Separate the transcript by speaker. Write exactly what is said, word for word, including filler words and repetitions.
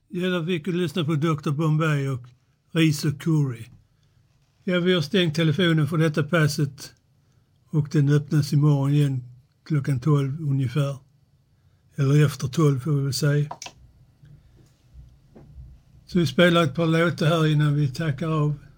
Speaker 1: Ja, där fick vi lyssna på doktor Bombay och Ris och Curry. Ja, vi har stängt telefonen för detta passet och den öppnas imorgon igen klockan tolv ungefär. Eller efter tolv får vi väl säga. Så vi spelar ett par låtar här innan vi tackar av.